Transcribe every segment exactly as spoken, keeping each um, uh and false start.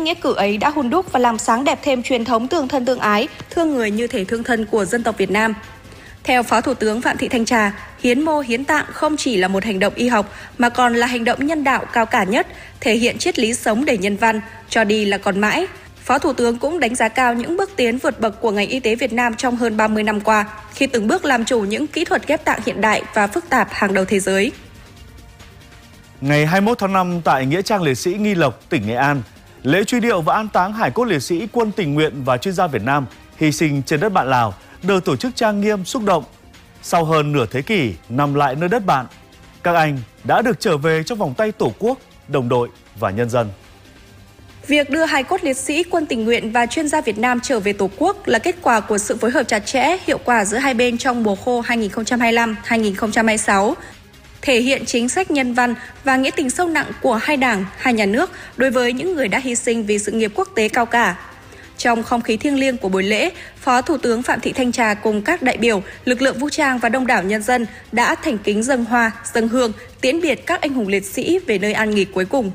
nhưng nghĩa cử ấy đã hun đúc và làm sáng đẹp thêm truyền thống tương thân tương ái, thương người như thể thương thân của dân tộc Việt Nam. Theo Phó Thủ tướng Phạm Thị Thanh Trà, hiến mô hiến tạng không chỉ là một hành động y học mà còn là hành động nhân đạo cao cả nhất, thể hiện triết lý sống đầy nhân văn, cho đi là còn mãi. Phó Thủ tướng cũng đánh giá cao những bước tiến vượt bậc của ngành y tế Việt Nam trong hơn ba mươi năm qua, khi từng bước làm chủ những kỹ thuật ghép tạng hiện đại và phức tạp hàng đầu thế giới. Ngày hai mươi mốt tháng năm tại Nghĩa trang Liệt sĩ Nghi Lộc, tỉnh Nghệ An, lễ truy điệu và an táng hải cốt liệt sĩ quân tình nguyện và chuyên gia Việt Nam hy sinh trên đất bạn Lào được tổ chức trang nghiêm xúc động. Sau hơn nửa thế kỷ nằm lại nơi đất bạn, các anh đã được trở về trong vòng tay Tổ quốc, đồng đội và nhân dân. Việc đưa hài cốt liệt sĩ quân tình nguyện và chuyên gia Việt Nam trở về Tổ quốc là kết quả của sự phối hợp chặt chẽ, hiệu quả giữa hai bên trong mùa khô hai nghìn không trăm hai mươi lăm hai nghìn không trăm hai mươi sáu, thể hiện chính sách nhân văn và nghĩa tình sâu nặng của hai đảng, hai nhà nước đối với những người đã hy sinh vì sự nghiệp quốc tế cao cả. Trong không khí thiêng liêng của buổi lễ, Phó Thủ tướng Phạm Thị Thanh Trà cùng các đại biểu, lực lượng vũ trang và đông đảo nhân dân đã thành kính dâng hoa, dâng hương, tiễn biệt các anh hùng liệt sĩ về nơi an nghỉ cuối cùng.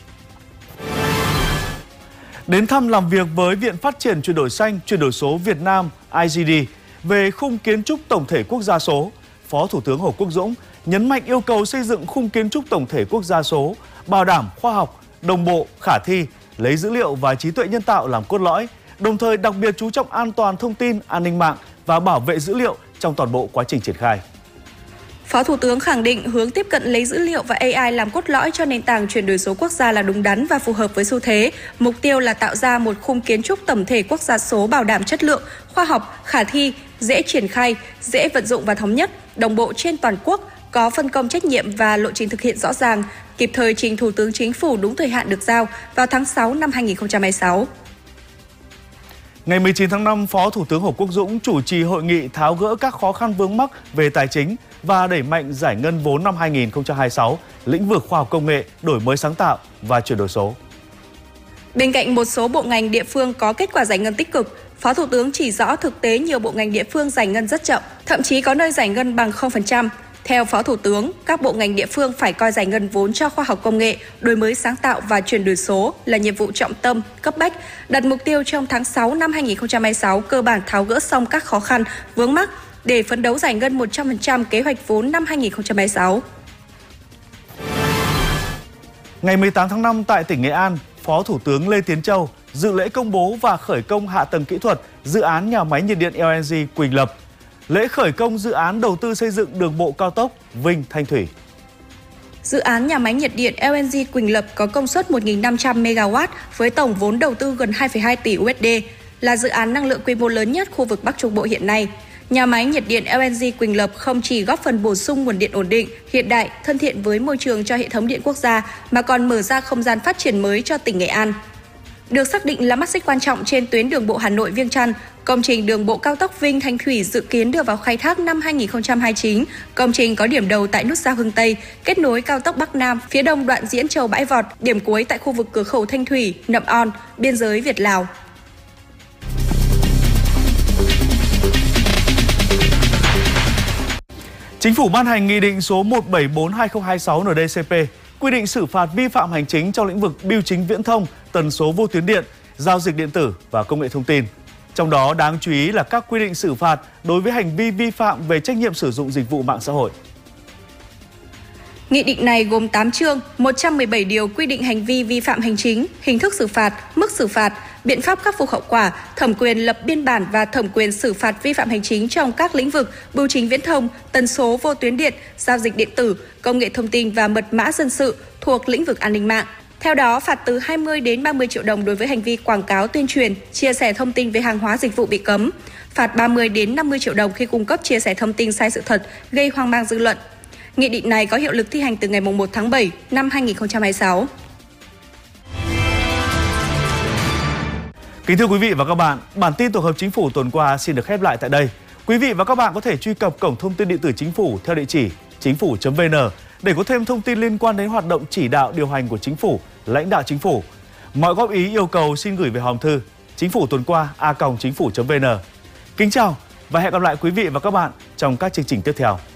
Đến thăm làm việc với Viện Phát triển Chuyển đổi xanh, Chuyển đổi số Việt Nam I G D về khung kiến trúc tổng thể quốc gia số, Phó Thủ tướng Hồ Quốc Dũng nhấn mạnh yêu cầu xây dựng khung kiến trúc tổng thể quốc gia số, bảo đảm khoa học, đồng bộ, khả thi, lấy dữ liệu và trí tuệ nhân tạo làm cốt lõi, đồng thời đặc biệt chú trọng an toàn thông tin, an ninh mạng và bảo vệ dữ liệu trong toàn bộ quá trình triển khai. Phó Thủ tướng khẳng định hướng tiếp cận lấy dữ liệu và A I làm cốt lõi cho nền tảng chuyển đổi số quốc gia là đúng đắn và phù hợp với xu thế. Mục tiêu là tạo ra một khung kiến trúc tổng thể quốc gia số bảo đảm chất lượng, khoa học, khả thi, dễ triển khai, dễ vận dụng và thống nhất, đồng bộ trên toàn quốc, có phân công trách nhiệm và lộ trình thực hiện rõ ràng, kịp thời trình Thủ tướng Chính phủ đúng thời hạn được giao vào tháng sáu năm hai nghìn không trăm hai mươi sáu. Ngày mười chín tháng năm, Phó Thủ tướng Hồ Quốc Dũng chủ trì hội nghị tháo gỡ các khó khăn vướng mắc về tài chính và đẩy mạnh giải ngân vốn năm hai nghìn không trăm hai mươi sáu, lĩnh vực khoa học công nghệ, đổi mới sáng tạo và chuyển đổi số. Bên cạnh một số bộ ngành địa phương có kết quả giải ngân tích cực, Phó Thủ tướng chỉ rõ thực tế nhiều bộ ngành địa phương giải ngân rất chậm, thậm chí có nơi giải ngân bằng không phần trăm. Theo Phó Thủ tướng, các bộ ngành địa phương phải coi giải ngân vốn cho khoa học công nghệ, đổi mới sáng tạo và chuyển đổi số là nhiệm vụ trọng tâm, cấp bách, đặt mục tiêu trong tháng sáu năm hai nghìn không trăm hai mươi sáu cơ bản tháo gỡ xong các khó khăn, vướng mắc để phấn đấu giải ngân một trăm phần trăm kế hoạch vốn năm hai nghìn không trăm hai mươi sáu. Ngày mười tám tháng năm tại tỉnh Nghệ An, Phó Thủ tướng Lê Tiến Châu dự lễ công bố và khởi công hạ tầng kỹ thuật dự án nhà máy nhiệt điện L N G Quỳnh Lập, lễ khởi công dự án đầu tư xây dựng đường bộ cao tốc Vinh - Thanh Thủy. Dự án nhà máy nhiệt điện L N G Quỳnh Lập có công suất một nghìn năm trăm mê ga oát với tổng vốn đầu tư gần hai phẩy hai tỷ U S D, là dự án năng lượng quy mô lớn nhất khu vực Bắc Trung Bộ hiện nay. Nhà máy nhiệt điện L N G Quỳnh Lập không chỉ góp phần bổ sung nguồn điện ổn định, hiện đại, thân thiện với môi trường cho hệ thống điện quốc gia, mà còn mở ra không gian phát triển mới cho tỉnh Nghệ An. Được xác định là mắt xích quan trọng trên tuyến đường bộ Hà Nội - Viêng Chăn, công trình đường bộ cao tốc Vinh - Thanh Thủy dự kiến đưa vào khai thác năm hai nghìn không trăm hai mươi chín. Công trình có điểm đầu tại nút giao Hưng Tây, kết nối cao tốc Bắc Nam, phía đông đoạn Diễn Châu - Bãi Vọt, điểm cuối tại khu vực cửa khẩu Thanh Thủy, Nậm On, biên giới Việt Lào. Chính phủ ban hành Nghị định số một trăm bảy mươi tư trên hai nghìn không trăm hai mươi sáu N D C P quy định xử phạt vi phạm hành chính trong lĩnh vực bưu chính viễn thông, tần số vô tuyến điện, giao dịch điện tử và công nghệ thông tin. Trong đó đáng chú ý là các quy định xử phạt đối với hành vi vi phạm về trách nhiệm sử dụng dịch vụ mạng xã hội. Nghị định này gồm tám chương, một trăm mười bảy điều quy định hành vi vi phạm hành chính, hình thức xử phạt, mức xử phạt, biện pháp khắc phục hậu quả, thẩm quyền lập biên bản và thẩm quyền xử phạt vi phạm hành chính trong các lĩnh vực bưu chính viễn thông, tần số vô tuyến điện, giao dịch điện tử, công nghệ thông tin và mật mã dân sự thuộc lĩnh vực an ninh mạng. Theo đó, phạt từ hai mươi đến ba mươi triệu đồng đối với hành vi quảng cáo tuyên truyền, chia sẻ thông tin về hàng hóa dịch vụ bị cấm, phạt ba mươi đến năm mươi triệu đồng khi cung cấp chia sẻ thông tin sai sự thật, gây hoang mang dư luận. Nghị định này có hiệu lực thi hành từ ngày mùng một tháng bảy năm hai nghìn không trăm hai mươi sáu. Kính thưa quý vị và các bạn, bản tin tổng hợp Chính phủ tuần qua xin được khép lại tại đây. Quý vị và các bạn có thể truy cập cổng thông tin điện tử Chính phủ theo địa chỉ chính phủ chấm vn để có thêm thông tin liên quan đến hoạt động chỉ đạo điều hành của Chính phủ, lãnh đạo Chính phủ. Mọi góp ý yêu cầu xin gửi về hòm thư chính phủ tuần qua a còng chính phủ chấm vn. Kính chào và hẹn gặp lại quý vị và các bạn trong các chương trình tiếp theo.